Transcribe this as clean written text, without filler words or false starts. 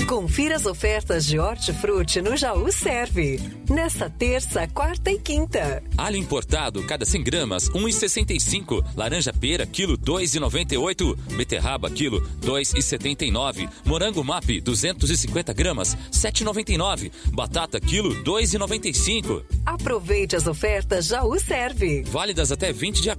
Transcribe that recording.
Confira as ofertas de hortifruti no Jaú Serve. Nesta terça, quarta e quinta. Alho importado, cada 100 gramas, 1,65. Laranja pera, quilo, 2,98. Beterraba, quilo, 2,79. Morango MAP, 250 gramas, 7,99. Batata, quilo, 2,95. Aproveite as ofertas Jaú Serve. Válidas até 20 de agosto.